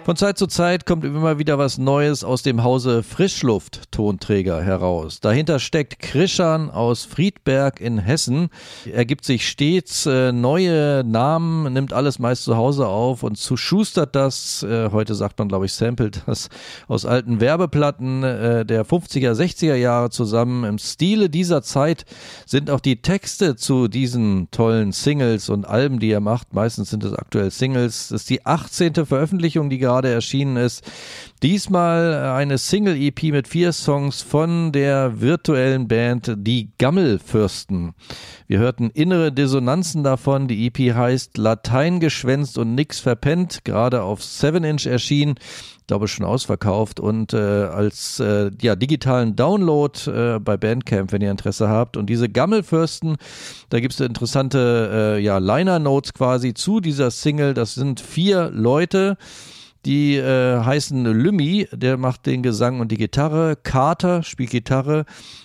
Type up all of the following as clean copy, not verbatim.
Von Zeit zu Zeit kommt immer wieder was Neues aus dem Hause Frischluft-Tonträger heraus. Dahinter steckt Krischan aus Friedberg in Hessen. Er gibt sich stets neue Namen, nimmt alles meist zu Hause auf und zuschustert das, heute sagt man glaube ich samplet das, aus alten Werbeplatten der 50er, 60er Jahre zusammen. Im Stile dieser Zeit sind auch die Texte zu diesen tollen Singles und Alben, die er macht. Meistens sind es aktuell Singles. Das ist die 18. Veröffentlichung, die gerade erschienen ist. Diesmal eine Single-EP mit 4 Songs von der virtuellen Band Die Gammelfürsten. Wir hörten innere Dissonanzen davon. Die EP heißt Latein geschwänzt und nix verpennt, gerade auf 7-Inch erschienen. Ich glaube schon ausverkauft und als digitalen Download bei Bandcamp, wenn ihr Interesse habt. Und diese Gammelfürsten, da gibt es interessante Liner-Notes quasi zu dieser Single. Das sind 4 Leute, die heißen Lümmi, der macht den Gesang und die Gitarre, Kater spielt Gitarre,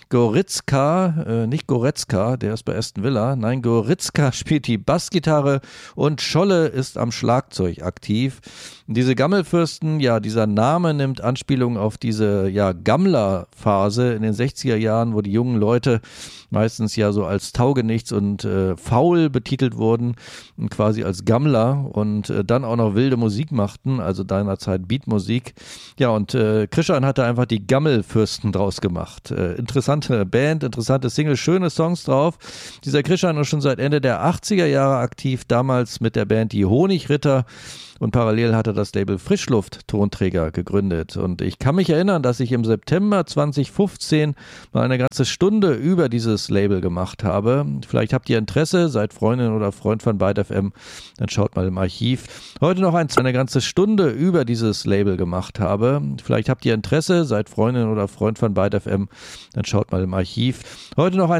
Goritzka, nicht Goretzka, der ist bei Aston Villa, nein, Goritzka spielt die Bassgitarre und Scholle ist am Schlagzeug aktiv. Und diese Gammelfürsten, ja, dieser Name nimmt Anspielung auf diese Gammler-Phase in den 60er Jahren, wo die jungen Leute meistens ja so als taugenichts und faul betitelt wurden und quasi als Gammler und dann auch noch wilde Musik machten, also seinerzeit Beatmusik. Ja, und Krischan hat da einfach die Gammelfürsten draus gemacht. Interessante Band, interessante Single, schöne Songs drauf. Dieser Krischan ist schon seit Ende der 80er Jahre aktiv, damals mit der Band Die Honigritter. Und parallel hat er das Label Frischluft-Tonträger gegründet. Und ich kann mich erinnern, dass ich im September 2015 mal eine ganze Stunde über dieses Label gemacht habe. Vielleicht habt ihr Interesse, seid Freundin oder Freund von Byte FM, dann schaut mal im Archiv. Heute noch eine ganze Stunde über dieses Label gemacht habe. Vielleicht habt ihr Interesse, seid Freundin oder Freund von Byte FM, dann schaut mal im Archiv. Heute noch